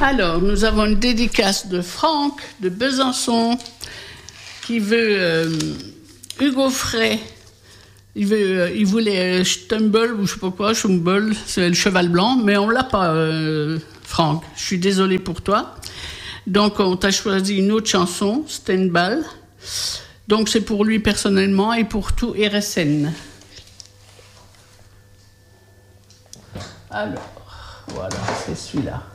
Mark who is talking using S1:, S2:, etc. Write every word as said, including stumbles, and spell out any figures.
S1: Alors, nous avons une dédicace de Franck de Besançon qui veut euh, Hugo Frey. Il, veut, euh, il voulait euh, Stumble ou je sais pas quoi, Stumble, c'est le cheval blanc, mais on l'a pas, euh, Franck. Je suis désolée pour toi. Donc, on t'a choisi une autre chanson, Stenball. Donc, c'est pour lui personnellement et pour tout R S N. Alors, voilà, c'est celui-là.